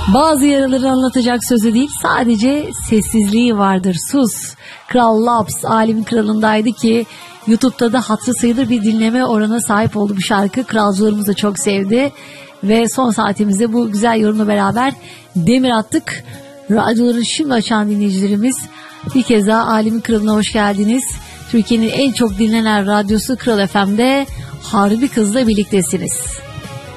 Bazı yaraları anlatacak sözü değil, sadece sessizliği vardır. Sus. Kral Laps Alemin Kralı'ndaydı ki YouTube'da da hatırı sayılır bir dinleme oranına sahip oldu bu şarkı. Kralcılarımız da çok sevdi. Ve son saatimizde bu güzel yorumla beraber demir attık. Radyoları şimdi açan dinleyicilerimiz, bir kez daha Alemin Kralı'na hoş geldiniz. Türkiye'nin en çok dinlenen radyosu Kral FM'de Harbi Kız'la birliktesiniz.